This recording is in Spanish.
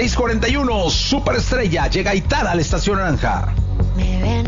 6:41, Superestrella, llega Aitana a la Estación Naranja. Me ven